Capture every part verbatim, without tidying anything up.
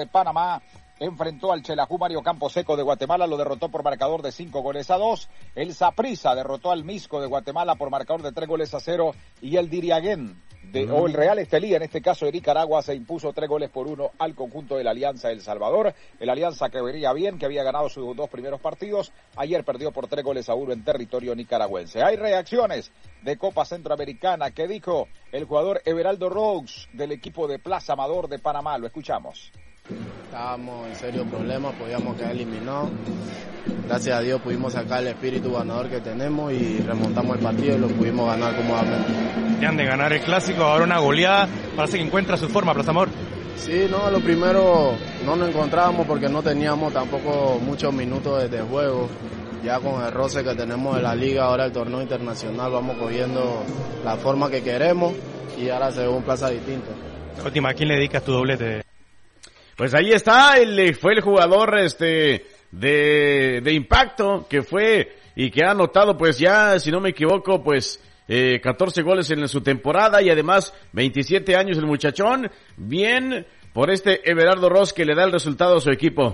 de Panamá enfrentó al Xelajú Mario Camposeco de Guatemala, lo derrotó por marcador de cinco goles a dos. El Saprissa derrotó al Misco de Guatemala por marcador de tres goles a cero. Y el Diriagén, de, mm. o el Real Estelí, en este caso de Nicaragua, se impuso tres goles por uno al conjunto de la Alianza El Salvador. El Alianza que venía bien, que había ganado sus dos primeros partidos, ayer perdió por tres goles a uno en territorio nicaragüense. Hay reacciones de Copa Centroamericana. ¿Qué dijo el jugador Everaldo Roux del equipo de Plaza Amador de Panamá? Lo escuchamos. Estábamos en serio problemas, podíamos quedar eliminados. Gracias a Dios pudimos sacar el espíritu ganador que tenemos y remontamos el partido y lo pudimos ganar cómodamente. Han de ganar el clásico, ahora una goleada, parece que encuentra su forma, Plaza Amador. Sí, no, lo primero no nos encontrábamos porque no teníamos tampoco muchos minutos de juego. Ya con el roce que tenemos de la liga, ahora el torneo internacional, vamos cogiendo la forma que queremos y ahora se ve un Plaza distinto. Última, ¿a quién le dedicas tu doblete? Pues ahí está, el, fue el jugador este de, de impacto que fue y que ha anotado pues ya, si no me equivoco, pues eh, catorce goles en su temporada y además veintisiete años el muchachón. Bien por este Everardo Ross que le da el resultado a su equipo.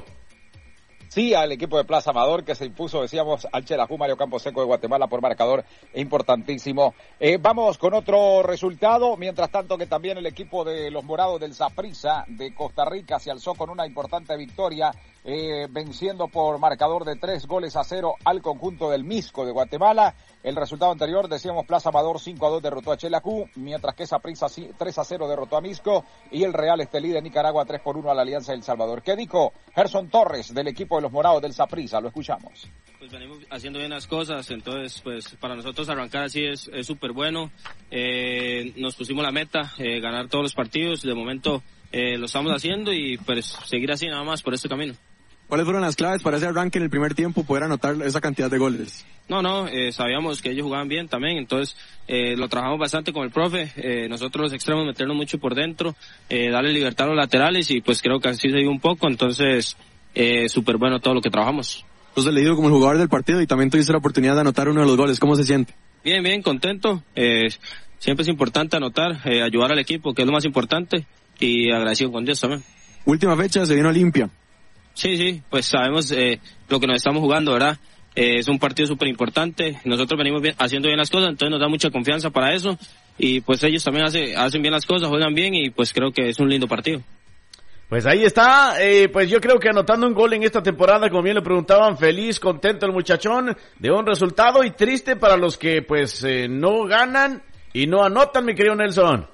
Sí, al equipo de Plaza Amador que se impuso, decíamos, al Xelajú Mario Camposeco de Guatemala por marcador importantísimo. Eh, vamos con otro resultado, mientras tanto que también el equipo de los Morados del Saprissa de Costa Rica se alzó con una importante victoria, eh, venciendo por marcador de tres goles a cero al conjunto del Misco de Guatemala. El resultado anterior, decíamos, Plaza Amador cinco a dos derrotó a Xelajú, mientras que Saprissa tres a cero derrotó a Misco y el Real Estelí de Nicaragua tres por uno a la Alianza El Salvador. ¿Qué dijo Gerson Torres del equipo de los Morados del Saprissa? Lo escuchamos. Pues venimos haciendo bien las cosas, entonces pues para nosotros arrancar así es súper bueno. Eh, nos pusimos la meta, eh, ganar todos los partidos, de momento eh, lo estamos haciendo y pues seguir así nada más por este camino. ¿Cuáles fueron las claves para ese arranque en el primer tiempo, poder anotar esa cantidad de goles? No, no, eh, sabíamos que ellos jugaban bien también, entonces eh, lo trabajamos bastante con el profe, eh, nosotros los extremos meternos mucho por dentro, eh, darle libertad a los laterales y pues creo que así se dio un poco, entonces eh, súper bueno todo lo que trabajamos. Entonces le digo como el jugador del partido y también tuviste la oportunidad de anotar uno de los goles, ¿cómo se siente? Bien, bien, contento, eh, siempre es importante anotar, eh, ayudar al equipo, que es lo más importante, y agradecido con Dios también. Última fecha, se viene Olimpia. Sí, sí, pues sabemos eh, lo que nos estamos jugando, ¿verdad? Eh, es un partido súper importante, nosotros venimos bien, haciendo bien las cosas, entonces nos da mucha confianza para eso, y pues ellos también hace, hacen bien las cosas, juegan bien, y pues creo que es un lindo partido. Pues ahí está, eh, pues yo creo que anotando un gol en esta temporada, como bien le preguntaban, feliz, contento el muchachón de un resultado y triste para los que pues eh, no ganan y no anotan, mi querido Nelson.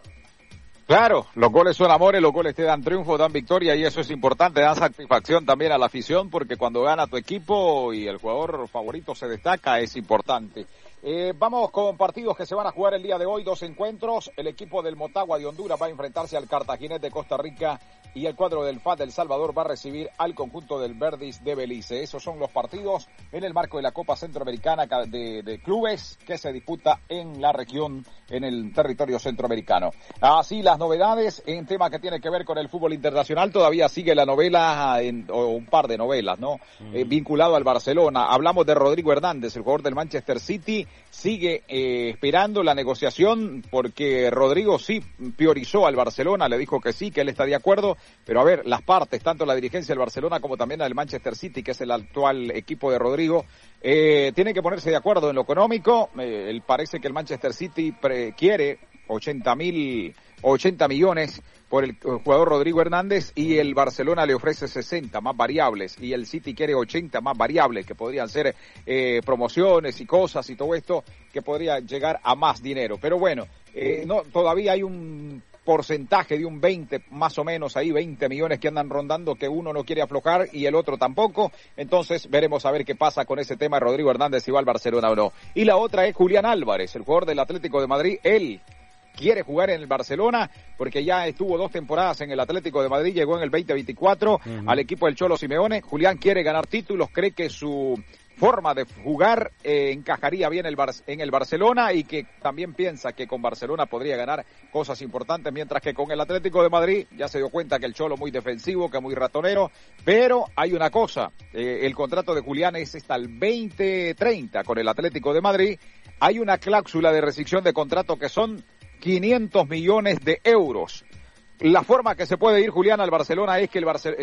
Claro, los goles son amores, los goles te dan triunfo, dan victoria y eso es importante, dan satisfacción también a la afición porque cuando gana tu equipo y el jugador favorito se destaca es importante. Eh, vamos con partidos que se van a jugar el día de hoy, dos encuentros. El equipo del Motagua de Honduras va a enfrentarse al Cartaginés de Costa Rica y el cuadro del F A S de El Salvador va a recibir al conjunto del Verdis de Belice. Esos son los partidos en el marco de la Copa Centroamericana de, de Clubes que se disputa en la región, en el territorio centroamericano. Así las novedades en tema que tiene que ver con el fútbol internacional, todavía sigue la novela, en, o un par de novelas, ¿no? Mm. Eh, vinculado al Barcelona. Hablamos de Rodrigo Hernández, el jugador del Manchester City. Sigue eh, esperando la negociación porque Rodrigo sí priorizó al Barcelona, le dijo que sí, que él está de acuerdo, pero a ver, las partes, tanto la dirigencia del Barcelona como también la del Manchester City, que es el actual equipo de Rodrigo, eh, tienen que ponerse de acuerdo en lo económico. Eh, él parece que el Manchester City pre- quiere ochenta mil, ochenta millones por el jugador Rodrigo Hernández y el Barcelona le ofrece sesenta más variables y el City quiere ochenta más variables que podrían ser eh, promociones y cosas y todo esto que podría llegar a más dinero. Pero bueno, eh, no, todavía hay un porcentaje de un veinte, más o menos ahí, veinte millones que andan rondando que uno no quiere aflojar y el otro tampoco. Entonces veremos a ver qué pasa con ese tema de Rodrigo Hernández si va al Barcelona o no. Y la otra es Julián Álvarez, el jugador del Atlético de Madrid. Él quiere jugar en el Barcelona porque ya estuvo dos temporadas en el Atlético de Madrid, llegó en el veinte veinticuatro uh-huh. al equipo del Cholo Simeone. Julián quiere ganar títulos, cree que su forma de jugar eh, encajaría bien el Bar- en el Barcelona y que también piensa que con Barcelona podría ganar cosas importantes, mientras que con el Atlético de Madrid ya se dio cuenta que el Cholo muy defensivo, que muy ratonero, pero hay una cosa, eh, el contrato de Julián es hasta el veinte treinta con el Atlético de Madrid, hay una cláusula de rescisión de contrato que son quinientos millones de euros. La forma que se puede ir Julián al Barcelona es que el Barcelona